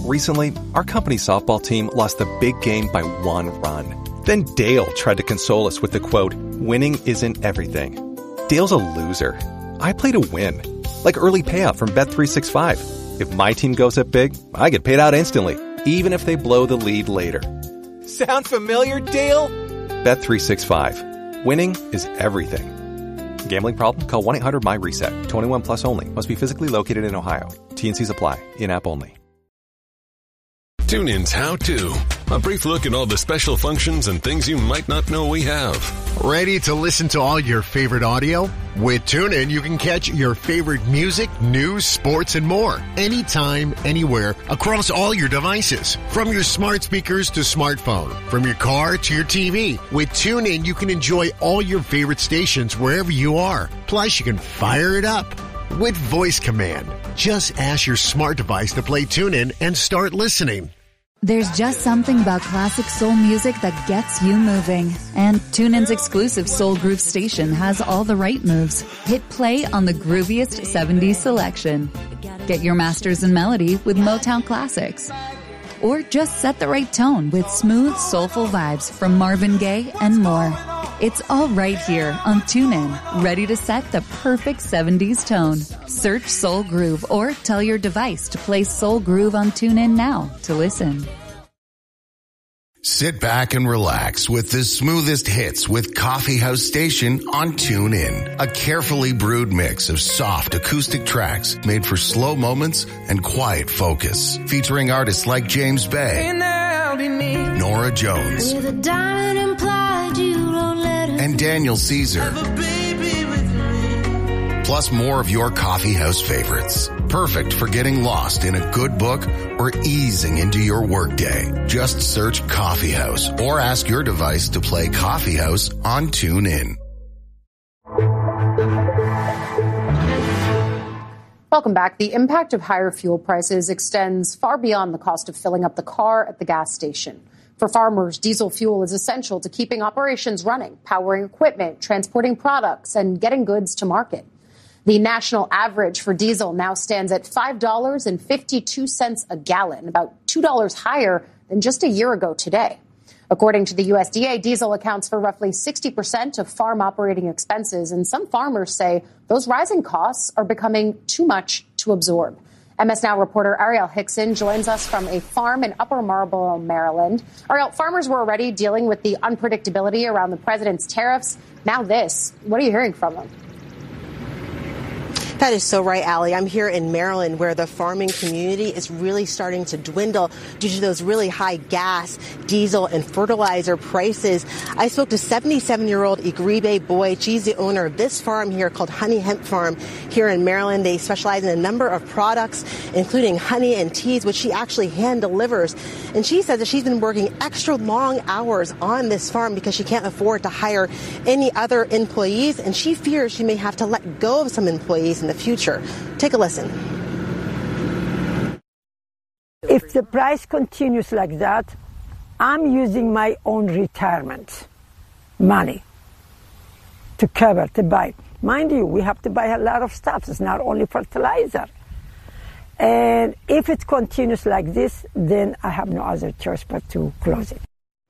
Recently, our company softball team lost the big game by 1 run. Then Dale tried to console us with the quote, "Winning isn't everything." Dale's a loser. I play to win. Like early payout from Bet365. If my team goes up big, I get paid out instantly, even if they blow the lead later. Sound familiar, Dale? Bet365. Winning is everything. Gambling problem? Call 1-800-MY-RESET. 21 plus only. Must be physically located in Ohio. T&Cs apply. In-app only. TuneIn's How To. A brief look at all the special functions and things you might not know we have. Ready to listen to all your favorite audio? With TuneIn, you can catch your favorite music, news, sports, and more. Anytime, anywhere, across all your devices. From your smart speakers to smartphone. From your car to your TV. With TuneIn, you can enjoy all your favorite stations wherever you are. Plus, you can fire it up with voice command. Just ask your smart device to play TuneIn and start listening. There's just something about classic soul music that gets you moving. And TuneIn's exclusive Soul Groove station has all the right moves. Hit play on the grooviest 70s selection. Get your masters in melody with Motown classics. Or just set the right tone with smooth, soulful vibes from Marvin Gaye and more. It's all right here on TuneIn, ready to set the perfect 70s tone. Search Soul Groove or tell your device to play Soul Groove on TuneIn now to listen. Sit back and relax with the smoothest hits with Coffee House Station on TuneIn. A carefully brewed mix of soft acoustic tracks made for slow moments and quiet focus. Featuring artists like James Bay, Nora Jones, and Daniel Caesar. Plus more of your coffee house favorites. Perfect for getting lost in a good book or easing into your workday. Just search Coffee House or ask your device to play Coffee House on TuneIn. Welcome back. The impact of higher fuel prices extends far beyond the cost of filling up the car at the gas station. For farmers, diesel fuel is essential to keeping operations running, powering equipment, transporting products, and getting goods to market. The national average for diesel now stands at $5.52 a gallon, about $2 higher than just a year ago today. According to the USDA, diesel accounts for roughly 60% of farm operating expenses, and some farmers say those rising costs are becoming too much to absorb. MS Now reporter Ariel Hickson joins us from a farm in Upper Marlboro, Maryland. Ariel, farmers were already dealing with the unpredictability around the president's tariffs. Now this. What are you hearing from them? That is so right, Allie. I'm here in Maryland where the farming community is really starting to dwindle due to those really high gas, diesel, and fertilizer prices. I spoke to 77-year-old Igribe Boy. She's the owner of this farm here called Honey Hemp Farm here in Maryland. They specialize in a number of products, including honey and teas, which she actually hand delivers. And she says that she's been working extra long hours on this farm because she can't afford to hire any other employees, and she fears she may have to let go of some employees in the future. Take a listen. If the price continues like that, I'm using my own retirement money to cover, to buy. Mind you, we have to buy a lot of stuff. It's not only fertilizer. And if it continues like this, then I have no other choice but to close it.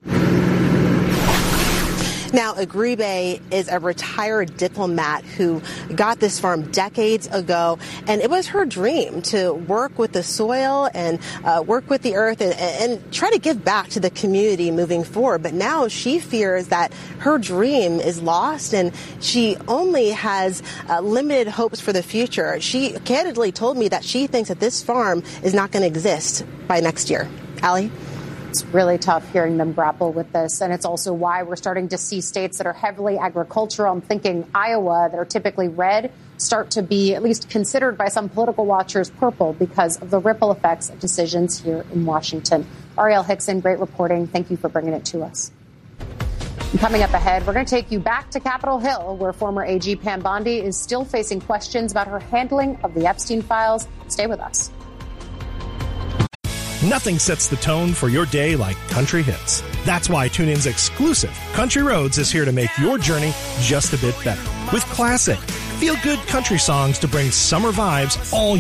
Now, Igribe is a retired diplomat who got this farm decades ago, and it was her dream to work with the soil and work with the earth and try to give back to the community moving forward. But now she fears that her dream is lost, and she only has limited hopes for the future. She candidly told me that she thinks that this farm is not going to exist by next year. Allie? It's really tough hearing them grapple with this, and it's also why we're starting to see states that are heavily agricultural, I'm thinking Iowa, that are typically red, start to be at least considered by some political watchers purple because of the ripple effects of decisions here in Washington. Ariel Hickson, great reporting. Thank you for bringing it to us. And coming up ahead, we're going to take you back to Capitol Hill, where former AG Pam Bondi is still facing questions about her handling of the Epstein files. Stay with us. Nothing sets the tone for your day like country hits. That's why TuneIn's exclusive Country Roads is here to make your journey just a bit better. With classic, feel-good country songs to bring summer vibes all